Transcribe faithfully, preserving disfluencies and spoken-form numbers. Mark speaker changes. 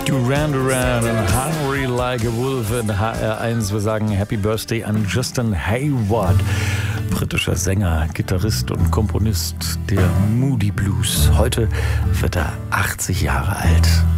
Speaker 1: Duran Duran and Hungry Like a Wolf in H R eins. Wir sagen Happy Birthday an Justin Hayward, britischer Sänger, Gitarrist und Komponist der Moody Blues. Heute wird er achtzig Jahre alt.